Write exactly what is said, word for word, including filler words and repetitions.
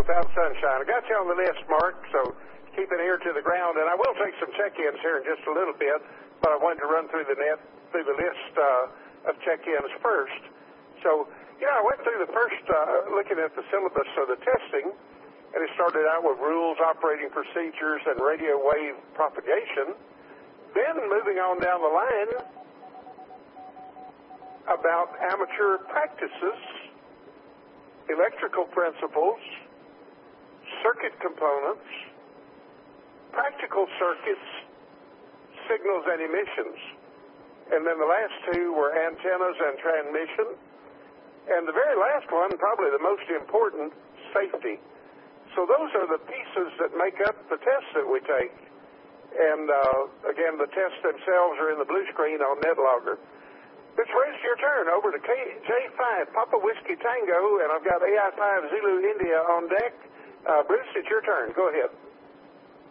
without sunshine. I got you on the list, Mark, so keep an ear to the ground. And I will take some check-ins here in just a little bit, but I wanted to run through the net, through the list uh, of check-ins first. So, you know, I went through the first, uh, looking at the syllabus of the testing, and it started out with rules, operating procedures, and radio wave propagation. Then moving on down the line about amateur practices, electrical principles, circuit components, practical circuits, signals and emissions. And then the last two were antennas and transmission. And the very last one, probably the most important, safety. So those are the pieces that make up the tests that we take. And uh, again, the tests themselves are in the blue screen on NetLogger. Mister Ray, it's your turn. Over to K J five, Papa Whiskey Tango, and I've got A I five Zulu India on deck. Uh, Bruce, it's your turn. Go ahead.